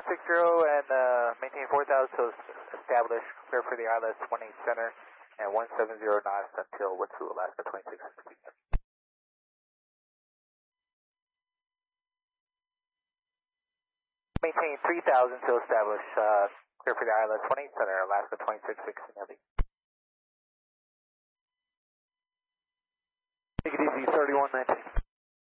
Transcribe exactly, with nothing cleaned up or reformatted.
six zero and uh, maintain four thousand till established, clear for the I L S one eight center and one seven zero knots until Wet'suwet'en, Alaska twenty-six sixty. Maintain three thousand till established, uh, clear for the I L S one eight center, Alaska twenty-six sixty heavy. Take it easy, thirty-one nineteen.